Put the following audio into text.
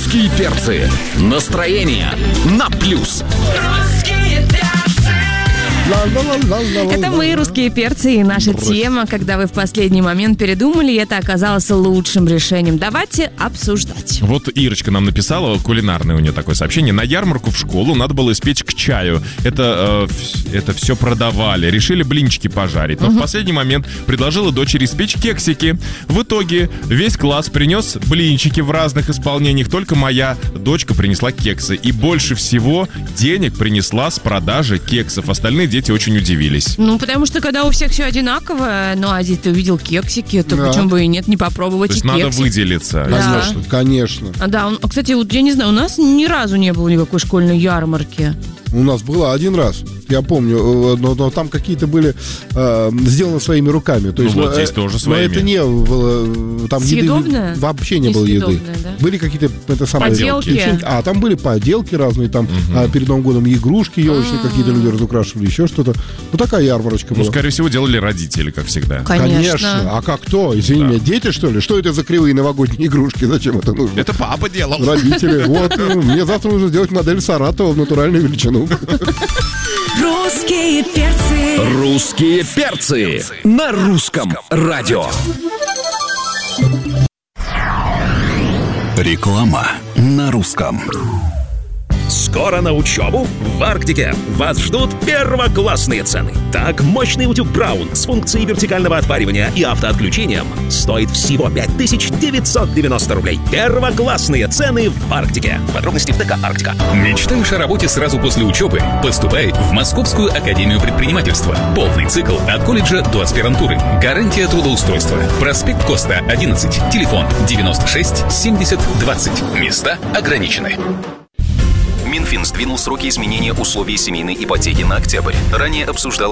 Русские перцы. Настроение на плюс. Это мы, русские перцы, и наша тема, когда вы в последний момент передумали, и это оказалось лучшим решением. Давайте обсуждать. Вот Ирочка нам написала, кулинарное у нее такое сообщение. На ярмарку в школу надо было испечь к чаю. Это все продавали. Решили блинчики пожарить. Но в последний момент предложила дочери испечь кексики. В итоге весь класс принес блинчики в разных исполнениях. Только моя дочка принесла кексы. И больше всего денег принесла с продажи кексов. Остальные дети очень удивились. Ну, потому что когда у всех все одинаково, ну, а здесь ты увидел кексики, то почему бы и нет, не попробовать. То есть и надо кексик. Выделиться. Да. Конечно. Да, кстати, вот я не знаю, у нас ни разу не было никакой школьной ярмарки. У нас было один раз, я помню, но там какие-то были сделаны своими руками. То есть, вот здесь тоже своими. Но это не было, там съедобное? Еды вообще не было еды. Да? Были какие-то поделки. Там были поделки разные, там перед Новым годом игрушки елочные какие-то люди разукрашивали, еще что-то. Ну, такая ярмарочка была. Ну, скорее всего, делали родители, как всегда. Конечно. А как кто? Извини меня, дети, что ли? Что это за кривые новогодние игрушки? Зачем это нужно? Это папа делал. Родители. Вот, мне завтра нужно сделать модель Саратова в натуральную величину. Русские перцы. Русские перцы на русском радио. Реклама на русском. Скоро на учебу в Арктике вас ждут первоклассные цены. Так, мощный утюг Браун с функцией вертикального отпаривания и автоотключением стоит всего 5990 рублей. Первоклассные цены в Арктике. Подробности в ТК «Арктика». Мечтаешь о работе сразу после учебы? Поступай в Московскую академию предпринимательства. Полный цикл от колледжа до аспирантуры. Гарантия трудоустройства. Проспект Коста, 11. Телефон 96 70 20. Места ограничены. Минфин сдвинул сроки изменения условий семейной ипотеки на октябрь. Ранее обсуждалось